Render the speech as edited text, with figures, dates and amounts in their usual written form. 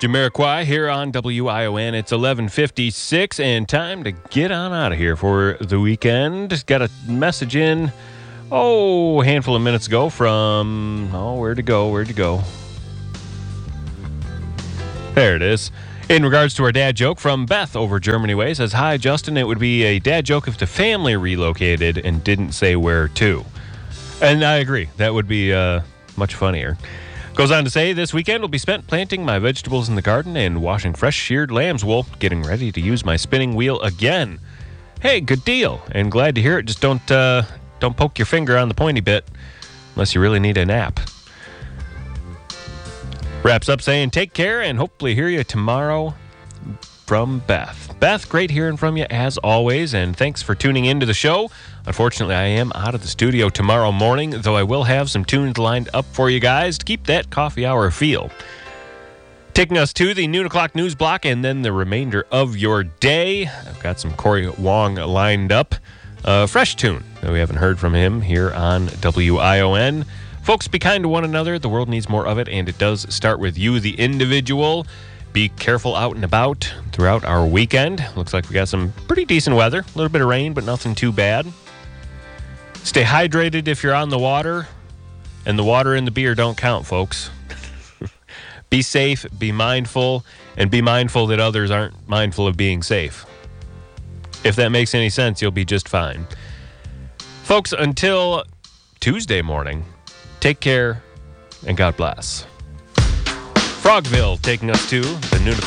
Jamiroquai here on WION. It's 11:56 and time to get on out of here for the weekend. Got a message in, a handful of minutes ago from, where'd it go? There it is. In regards to our dad joke from Beth over Germany Way, says, "Hi, Justin. It would be a dad joke if the family relocated and didn't say where to." And I agree. That would be much funnier. Goes on to say, "This weekend will be spent planting my vegetables in the garden and washing fresh sheared lamb's wool, getting ready to use my spinning wheel again." Hey, good deal. And glad to hear it. Just don't poke your finger on the pointy bit unless you really need a nap. Wraps up saying, "Take care and hopefully hear you tomorrow," from Beth. Beth, great hearing from you as always, and thanks for tuning into the show. Unfortunately, I am out of the studio tomorrow morning, though I will have some tunes lined up for you guys to keep that coffee hour feel. Taking us to the noon o'clock news block and then the remainder of your day. I've got some Corey Wong lined up. Fresh tune that we haven't heard from him here on WION. Folks, be kind to one another. The world needs more of it, and it does start with you, the individual. Be careful out and about throughout our weekend. Looks like we got some pretty decent weather. A little bit of rain, but nothing too bad. Stay hydrated if you're on the water, and the water and the beer don't count, folks. Be safe, be mindful, and be mindful that others aren't mindful of being safe. If that makes any sense, you'll be just fine. Folks, until Tuesday morning, take care, and God bless. Frogville taking us to the noon